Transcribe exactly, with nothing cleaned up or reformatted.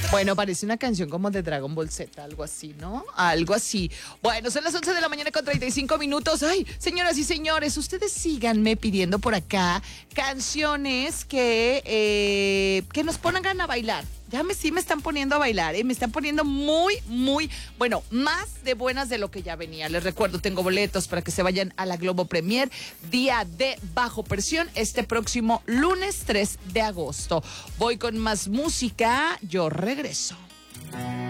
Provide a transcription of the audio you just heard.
Bueno, parece una canción como de Dragon Ball Z, algo así, ¿no? Algo así. Bueno, son las once de la mañana con treinta y cinco minutos. Ay, señoras y señores, ustedes síganme pidiendo por acá canciones que, eh, que nos pongan a bailar. Ya me sí me están poniendo a bailar, ¿eh? Me están poniendo muy, muy, bueno, más de buenas de lo que ya venía. Les recuerdo, tengo boletos para que se vayan a la Globo Premier, día de Bajo Presión, este próximo lunes tres de agosto. Voy con más música, yo regreso.